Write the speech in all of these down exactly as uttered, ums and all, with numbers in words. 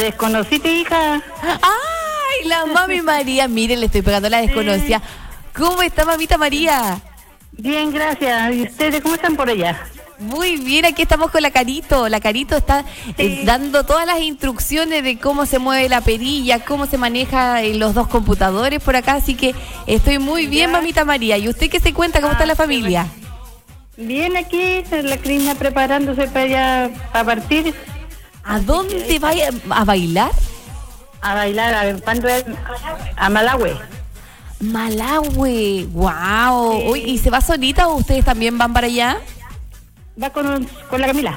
desconociste, hija. ¡Ay, la mami María! Miren, le estoy pegando la desconocida. Sí. ¿Cómo está, mamita María? Bien, gracias. ¿Y ustedes cómo están por allá? Muy bien, aquí estamos con la Carito. La Carito está sí. eh, dando todas las instrucciones de cómo se mueve la perilla, cómo se maneja eh, los dos computadores por acá, así que estoy muy bien, ¿ya? Mamita María. ¿Y usted qué se cuenta? ¿Cómo ah, está la familia? Bien, aquí, la Cristina preparándose para allá, para partir. ¿A dónde va a bailar? A bailar, a ver, ¿cuándo es? A Malahue. Malahue, wow. Sí. Uy, ¿y se va solita o ustedes también van para allá? Va con, con la Camila.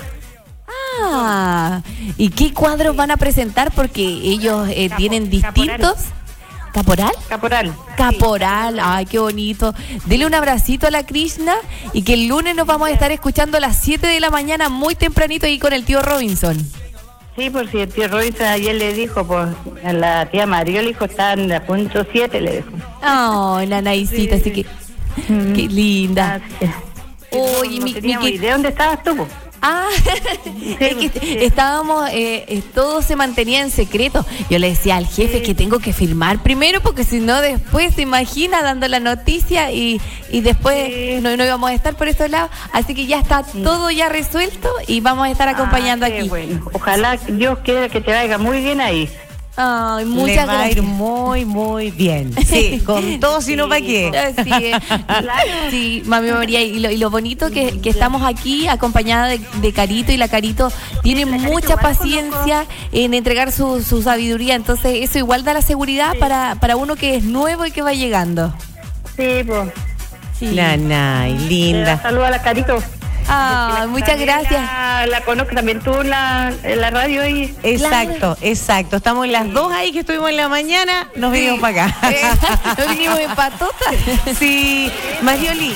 Ah, ¿y qué cuadros van a presentar? Porque ellos eh, Capo, tienen distintos. ¿Caporal? Caporal. Caporal, sí. Ay, qué bonito. Dele un abracito a la Krishna y que el lunes nos vamos a estar escuchando a las siete de la mañana, muy tempranito, ahí con el tío Robinson. Sí, por si el tío Robinson ayer le dijo, pues, a la tía Mario le dijo, están a punto siete, le dijo. Oh, la naicita, sí. Así que, mm. qué linda. Gracias. Uy, no, no mi, mi, ¿de dónde estabas tú? Po? Ah, sí, es que sí. estábamos, eh, todo se mantenía en secreto. Yo le decía al jefe sí. que tengo que firmar primero, porque si no después se imagina dando la noticia y, y después sí. no, no íbamos a estar por estos lados. Así que ya está sí. todo ya resuelto y vamos a estar acompañando ah, aquí. Bueno. Ojalá Dios quiera que te vaya muy bien ahí. Ay, muchas Le va gracias. a ir muy, muy bien. Sí, con todo, si no, ¿para qué? Sí, claro. Sí, mami María, y lo, y lo bonito que, que estamos aquí acompañada de, de Carito, y la Carito tiene la mucha Carito paciencia en entregar su, su sabiduría, entonces eso igual da la seguridad sí. para, para uno que es nuevo y que va llegando. Sí, pues. Sí. La Nay, linda. Saluda a la Carito. Ah, muchas gracias. La, la conozco también tú en la, en la radio. Y... Exacto, claro. exacto. Estamos las dos ahí que estuvimos en la mañana, nos sí. vinimos para acá. Eh, nos vinimos en patota. Sí, Marioli.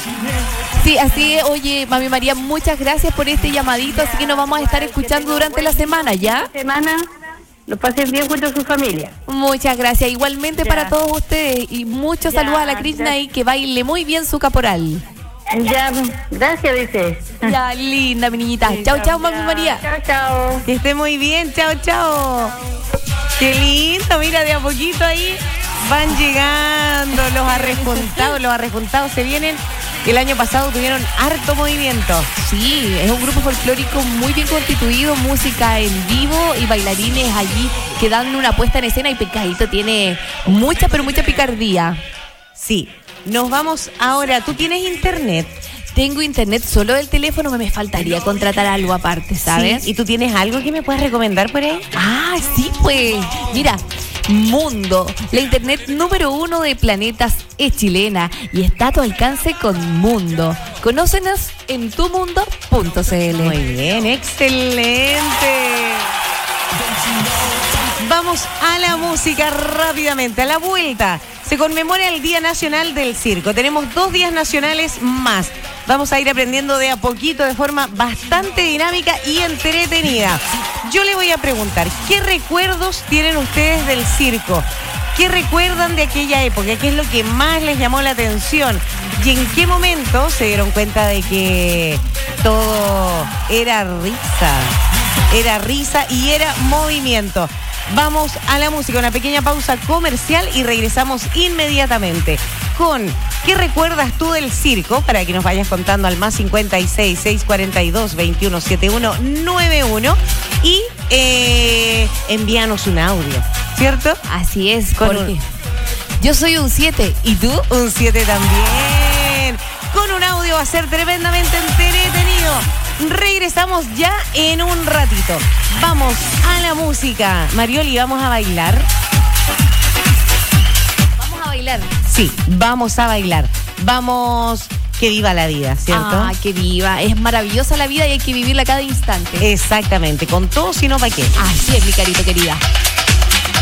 Sí, así es. Oye, mami María, muchas gracias por este llamadito, así que nos vamos a estar escuchando durante la semana, ¿ya? Semana. Lo pasen bien junto a su familia. Muchas gracias. Igualmente ya. Para todos ustedes. Y muchos ya, saludos a la Krishna y que baile muy bien su caporal. Ya, gracias, dice. Ya, linda, mi niñita. Sí, chao, chao, mami María. Chao, chao. Que esté muy bien, chao, chao. Qué lindo, mira, de a poquito ahí van llegando los arrejuntados. Los arrejuntados se vienen. El año pasado tuvieron harto movimiento. Sí, es un grupo folclórico muy bien constituido, música en vivo y bailarines allí que dan una puesta en escena, y Pecadito tiene mucha, pero mucha picardía. Sí. Nos vamos ahora. ¿Tú tienes internet? Tengo internet solo del teléfono, me faltaría contratar algo aparte, ¿sabes? Sí. ¿Y tú tienes algo que me puedas recomendar por ahí? Ah, sí, pues. Mira, Mundo, la internet número uno de planetas, es chilena y está a tu alcance con Mundo. Conócenos en tu mundo punto c l. Muy bien, excelente. Vamos a la música rápidamente, a la vuelta. Se conmemora el Día Nacional del Circo. Tenemos dos días nacionales más. Vamos a ir aprendiendo de a poquito, de forma bastante dinámica y entretenida. Yo le voy a preguntar, ¿qué recuerdos tienen ustedes del circo? ¿Qué recuerdan de aquella época? ¿Qué es lo que más les llamó la atención? ¿Y en qué momento se dieron cuenta de que todo era risa? Era risa y era movimiento. Vamos a la música, una pequeña pausa comercial y regresamos inmediatamente con ¿qué recuerdas tú del circo? Para que nos vayas contando al más cincuenta y seis, seiscientos cuarenta y dos, veintiuno setenta y uno noventa y uno y eh, envíanos un audio, ¿cierto? Así es, con porque un... yo soy un siete, ¿y tú? Un siete también. Con un audio va a ser tremendamente entretenido. Regresamos ya en un ratito. Vamos a la música. Marioli, ¿vamos a bailar? ¿Vamos a bailar? Sí, vamos a bailar. Vamos, que viva la vida, ¿cierto? Ah, que viva. Es maravillosa la vida y hay que vivirla cada instante. Exactamente, con todo, si no, ¿para qué? Así es, mi Carito querida.